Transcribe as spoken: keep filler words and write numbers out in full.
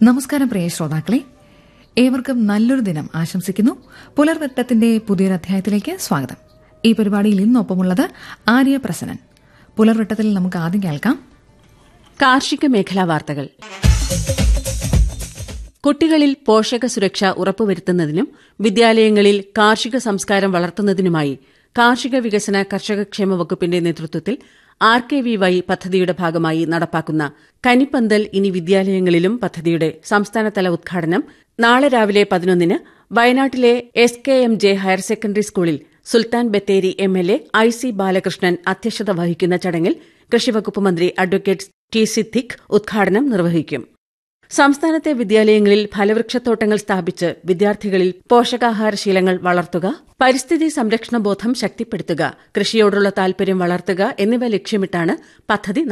നമസ്കാരം പ്രിയ ശ്രോതാക്കളെ, ഏവർക്കും നല്ലൊരു ദിനം ആശംസിക്കുന്നു. പുലർവട്ടത്തിന്റെ പുതിയൊരു അധ്യായത്തിലേക്ക് സ്വാഗതം. ഈ പരിപാടിയിൽ ഇന്നൊപ്പമുള്ളത് ആര്യ പ്രസന്നൻ. പുലർവട്ടത്തിൽ നമുക്ക് ആദ്യം കേൾക്കാം കാർഷിക മേഖലാ വാർത്തകൾ. കുട്ടികളിൽ പോഷക സുരക്ഷ ഉറപ്പുവരുത്തുന്നതിനും വിദ്യാലയങ്ങളിൽ കാർഷിക സംസ്കാരം വളർത്തുന്നതിനുമായി കാർഷിക വികസന കർഷകക്ഷേമ വകുപ്പിന്റെ നേതൃത്വത്തിൽ ആർ കെ വി വൈ പദ്ധതിയുടെ ഭാഗമായി നടപ്പാക്കുന്ന കനിപ്പന്തൽ ഇനി വിദ്യാലയങ്ങളിലും പദ്ധതിയുടെ സംസ്ഥാനതല ഉദ്ഘാടനം നാളെ രാവിലെ പതിനൊന്നിന് വയനാട്ടിലെ S K M J higher secondary സ്കൂളിൽ Sultan Bathery M L A I C Balakrishnan അധ്യക്ഷത വഹിക്കുന്ന ചടങ്ങിൽ കൃഷിവകുപ്പ് മന്ത്രി അഡ്വക്കേറ്റ് ടി സിദ്ദിഖ് ഉദ്ഘാടനം നിർവഹിക്കും. സംസ്ഥാനത്തെ വിദ്യാലയങ്ങളിൽ ഫലവൃക്ഷത്തോട്ടങ്ങൾ സ്ഥാപിച്ച് വിദ്യാർത്ഥികളിൽ പോഷകാഹാരശീലങ്ങൾ വളർത്തുക, പരിസ്ഥിതി സംരക്ഷണ ബോധം ശക്തിപ്പെടുത്തുക, കൃഷിയോടുള്ള താൽപര്യം വളർത്തുക എന്നിവ ലക്ഷ്യമിട്ടാണ് പദ്ധതി